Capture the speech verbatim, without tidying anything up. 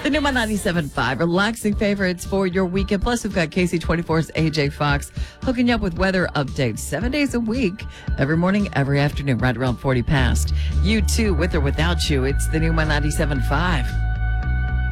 The new one ninety-seven point five, relaxing favorites for your weekend. Plus, we've got K C twenty-four's A J Fox hooking you up with weather updates seven days a week, every morning, every afternoon, right around forty past. You too, with or without you. It's the new one ninety-seven point five.